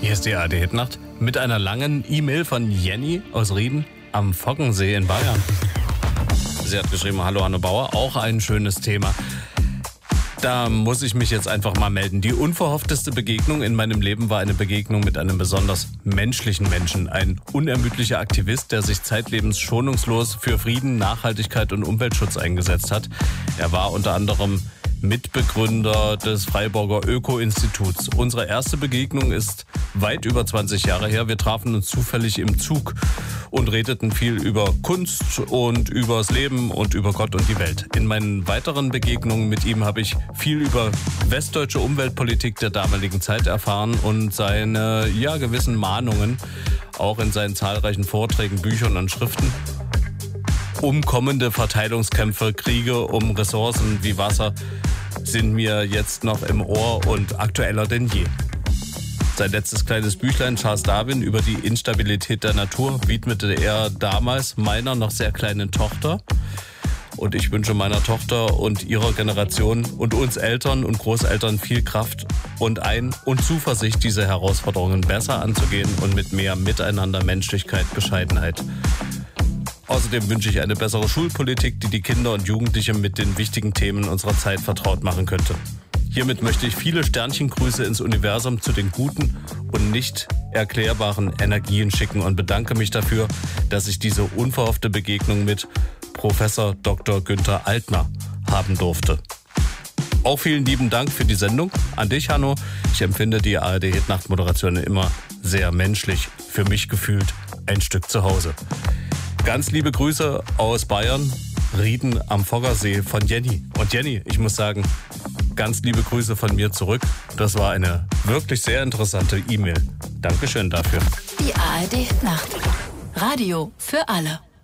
Hier ist die ARD-Hitnacht mit einer langen E-Mail von Jenny aus Rieden am Foggensee in Bayern. Sie hat geschrieben, hallo Hanno Bauer, auch ein schönes Thema. Da muss ich mich jetzt einfach mal melden. Die unverhoffteste Begegnung in meinem Leben war eine Begegnung mit einem besonders menschlichen Menschen. Ein unermüdlicher Aktivist, der sich zeitlebens schonungslos für Frieden, Nachhaltigkeit und Umweltschutz eingesetzt hat. Er war unter anderem Mitbegründer des Freiburger Öko-Instituts. Unsere erste Begegnung ist weit über 20 Jahre her. Wir trafen uns zufällig im Zug und redeten viel über Kunst und übers Leben und über Gott und die Welt. In meinen weiteren Begegnungen mit ihm habe ich viel über westdeutsche Umweltpolitik der damaligen Zeit erfahren und seine, gewissen Mahnungen, auch in seinen zahlreichen Vorträgen, Büchern und Schriften. Um kommende Verteilungskämpfe, Kriege um Ressourcen wie Wasser sind mir jetzt noch im Ohr und aktueller denn je. Sein letztes kleines Büchlein Charles Darwin über die Instabilität der Natur widmete er damals meiner noch sehr kleinen Tochter. Und ich wünsche meiner Tochter und ihrer Generation und uns Eltern und Großeltern viel Kraft und Zuversicht, diese Herausforderungen besser anzugehen und mit mehr Miteinander, Menschlichkeit, Bescheidenheit. Außerdem wünsche ich eine bessere Schulpolitik, die die Kinder und Jugendliche mit den wichtigen Themen unserer Zeit vertraut machen könnte. Hiermit möchte ich viele Sternchengrüße ins Universum zu den guten und nicht erklärbaren Energien schicken und bedanke mich dafür, dass ich diese unverhoffte Begegnung mit Professor Dr. Günther Altner haben durfte. Auch vielen lieben Dank für die Sendung an dich, Hanno. Ich empfinde die ARD-Hitnacht-Moderation immer sehr menschlich, für mich gefühlt ein Stück zu Hause. Ganz liebe Grüße aus Bayern, Rieden am Foggersee von Jenny. Und Jenny, ich muss sagen, ganz liebe Grüße von mir zurück. Das war eine wirklich sehr interessante E-Mail. Dankeschön dafür. Die ARD-Nacht. Radio für alle.